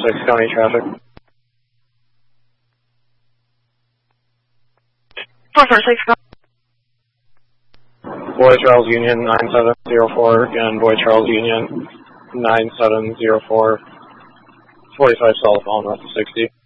446 County traffic. 446. Boy Charles Union 9704 and Boy Charles Union 9704. 45 southbound west of 60.